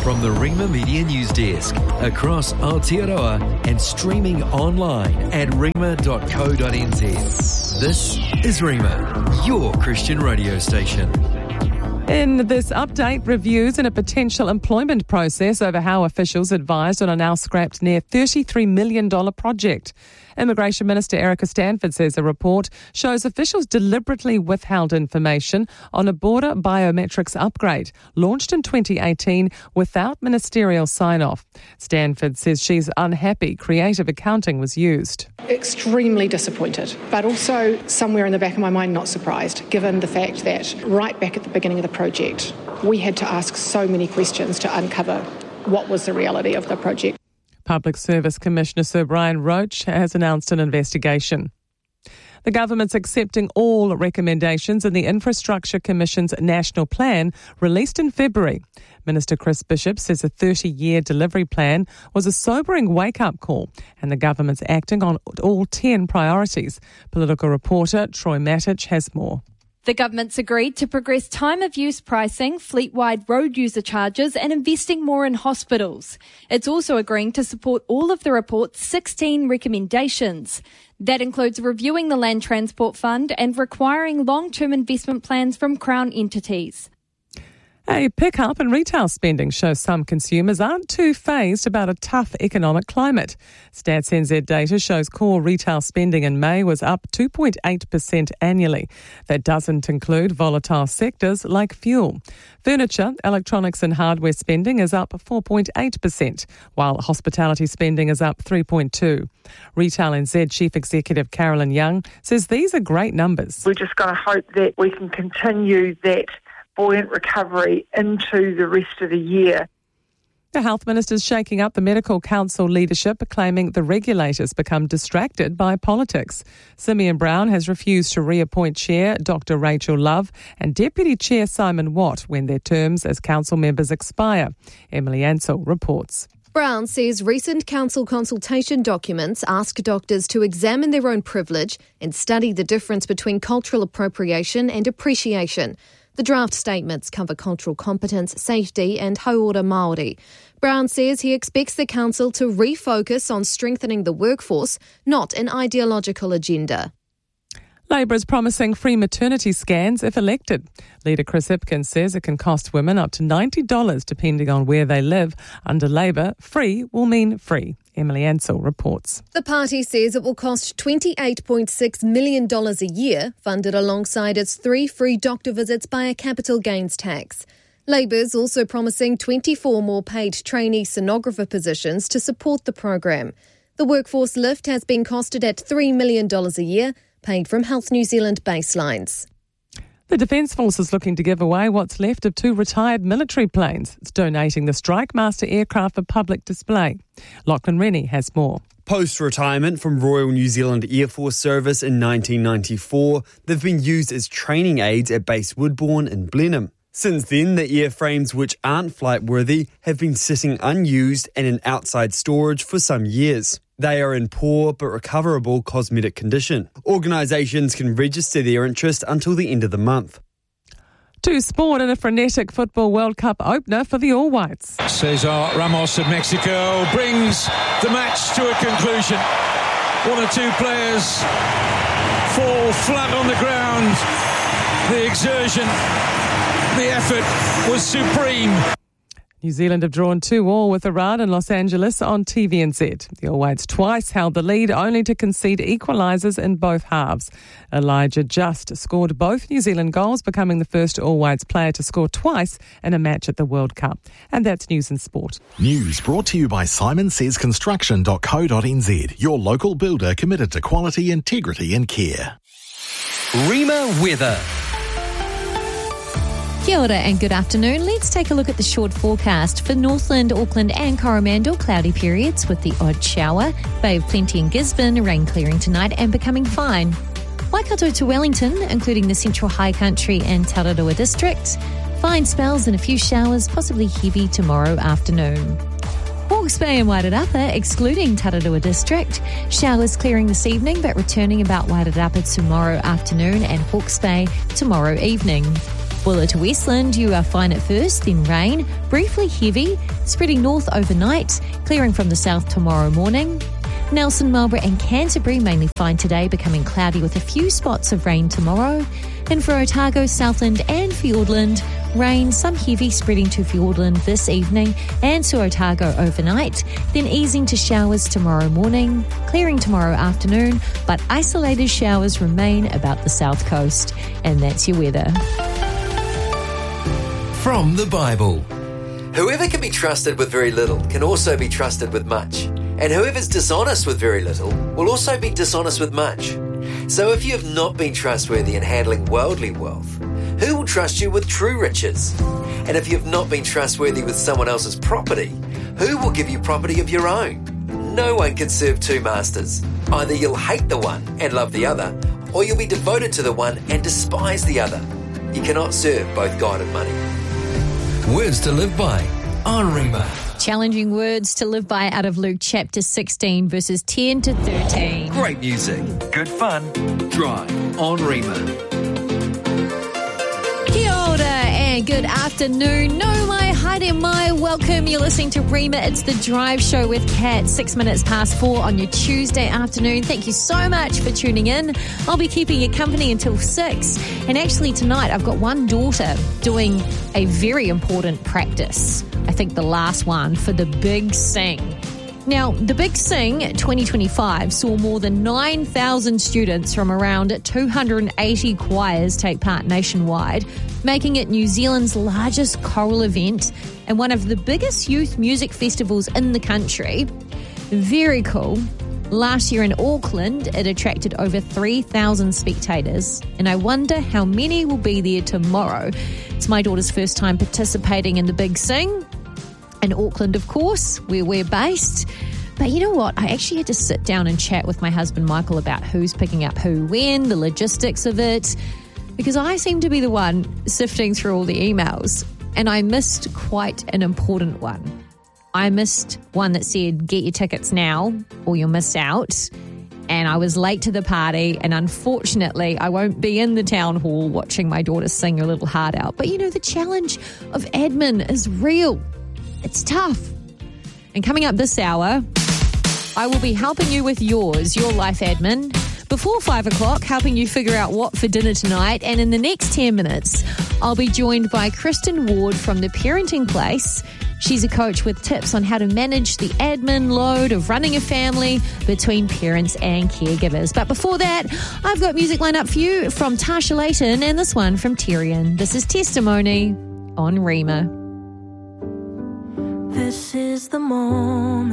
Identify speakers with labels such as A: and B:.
A: from the Rima Media News Desk across Aotearoa and streaming online at rima.co.nz. This is Rima, your Christian radio station.
B: In this update, reviews in a potential employment process over how officials advised on a now scrapped near $33 million project. Immigration Minister Erica Stanford says a report shows officials deliberately withheld information on a border biometrics upgrade launched in 2018 without ministerial sign-off. Stanford says she's unhappy creative accounting was used.
C: Extremely disappointed, but also somewhere in the back of my mind not surprised, given the fact that right back at the beginning of the project, we had to ask so many questions to uncover what was the reality of the project.
B: Public Service Commissioner Sir Brian Roche has announced an investigation. The government's accepting all recommendations in the Infrastructure Commission's National Plan released in February. Minister Chris Bishop says a 30-year delivery plan was a sobering wake-up call and the government's acting on all 10 priorities. Political reporter Troy Matic has more.
D: The government's agreed to progress time-of-use pricing, fleet-wide road user charges and investing more in hospitals. It's also agreeing to support all of the report's 16 recommendations. That includes reviewing the Land Transport Fund and requiring long-term investment plans from Crown entities.
B: A pickup in retail spending shows some consumers aren't too fazed about a tough economic climate. Stats NZ data shows core retail spending in May was up 2.8% annually. That doesn't include volatile sectors like fuel. Furniture, electronics and hardware spending is up 4.8%, while hospitality spending is up 3.2%. Retail NZ Chief Executive Carolyn Young says these are great numbers.
E: We're just going to hope that we can continue that buoyant recovery into the rest of the year.
B: The Health Minister's shaking up the Medical Council leadership, claiming the regulators become distracted by politics. Simeon Brown has refused to reappoint Chair Dr Rachel Love and Deputy Chair Simon Watt when their terms as council members expire. Emily Ansell reports.
F: Brown says recent council consultation documents ask doctors to examine their own privilege and study the difference between cultural appropriation and appreciation. The draft statements cover cultural competence, safety and hauora Māori. Brown says he expects the council to refocus on strengthening the workforce, not an ideological agenda.
B: Labor is promising free maternity scans if elected. Leader Chris Hipkins says it can cost women up to $90 depending on where they live. Under Labor, free will mean free. Emily Ansell reports.
F: The party says it will cost $28.6 million a year, funded alongside its 3 free doctor visits by a capital gains tax. Labor's also promising 24 more paid trainee sonographer positions to support the program. The workforce lift has been costed at $3 million a year, paid from Health New Zealand baselines.
B: The Defence Force is looking to give away what's left of 2 retired military planes. It's donating the Strike Master aircraft for public display. Lachlan Rennie has more.
G: Post-retirement from Royal New Zealand Air Force service in 1994, they've been used as training aids at Base Woodbourne in Blenheim. Since then, the airframes which aren't flight-worthy have been sitting unused and in outside storage for some years. They are in poor but recoverable cosmetic condition. Organisations can register their interest until the end of the month.
B: To sport in a frenetic Football World Cup opener for the All Whites.
H: Cesar Ramos of Mexico brings the match to a conclusion. 1 or 2 players fall flat on the ground. The exertion, the effort was supreme.
B: New Zealand have drawn 2-2 with Iran in Los Angeles on TVNZ. The All Whites twice held the lead, only to concede equalisers in both halves. Elijah Just scored both New Zealand goals, becoming the first All Whites player to score twice in a match at the World Cup. And that's News and Sport.
I: News brought to you by simonsayesconstruction.co.nz, your local builder committed to quality, integrity and care.
A: Rima weather.
J: Kia ora and good afternoon. Let's take a look at the short forecast. For Northland, Auckland and Coromandel, cloudy periods with the odd shower. Bay of Plenty in Gisborne, rain clearing tonight and becoming fine. Waikato to Wellington, including the Central High Country and Tararua districts. Fine spells and a few showers, possibly heavy tomorrow afternoon. Hawke's Bay and Wairarapa, excluding Tararua district. Showers clearing this evening but returning about Wairarapa tomorrow afternoon and Hawke's Bay tomorrow evening. Buller to Westland, you are fine at first, then rain, briefly heavy, spreading north overnight, clearing from the south tomorrow morning. Nelson, Marlborough and Canterbury mainly fine today, becoming cloudy with a few spots of rain tomorrow. And for Otago, Southland and Fiordland, rain, some heavy spreading to Fiordland this evening and to Otago overnight, then easing to showers tomorrow morning, clearing tomorrow afternoon, but isolated showers remain about the south coast. And that's your weather.
A: From the Bible. Whoever can be trusted with very little can also be trusted with much. And whoever's dishonest with very little will also be dishonest with much. So if you have not been trustworthy in handling worldly wealth, who will trust you with true riches? And if you have not been trustworthy with someone else's property, who will give you property of your own? No one can serve two masters. Either you'll hate the one and love the other, or you'll be devoted to the one and despise the other. You cannot serve both God and money. Words to live by on Rima.
J: Challenging words to live by out of Luke chapter 16, verses 10 to 13.
A: Great music, good fun, Drive on Rima.
J: Kia ora and good afternoon. No mai, haere mai, welcome. You're listening to Rima. It's the Drive Show with Kat, 6 minutes past 4 on your Tuesday afternoon. Thank you so much for tuning in. I'll be keeping you company until 6. And actually tonight I've got one daughter doing a very important practice. I think the last one for the Big Sing. Now, the Big Sing 2025 saw more than 9,000 students from around 280 choirs take part nationwide, making it New Zealand's largest choral event and one of the biggest youth music festivals in the country. Very cool. Last year in Auckland, it attracted over 3,000 spectators, and I wonder how many will be there tomorrow. It's my daughter's first time participating in the Big Sing. In Auckland, of course, where we're based. But you know what? I actually had to sit down and chat with my husband, Michael, about who's picking up who when, the logistics of it, because I seem to be the one sifting through all the emails, and I missed quite an important one. I missed one that said, get your tickets now or you'll miss out. And I was late to the party, and unfortunately, I won't be in the town hall watching my daughter sing her little heart out. But you know, the challenge of admin is real. It's tough. And coming up this hour, I will be helping you with your life admin. Before 5 o'clock, helping you figure out what for dinner tonight. And in the next 10 minutes, I'll be joined by Kristen Ward from The Parenting Place. She's a coach with tips on how to manage the admin load of running a family between parents and caregivers. But before that, I've got music lined up for you from Tasha Layton and this one from Tyrion. This is Testimony on Rima.
K: This is the moment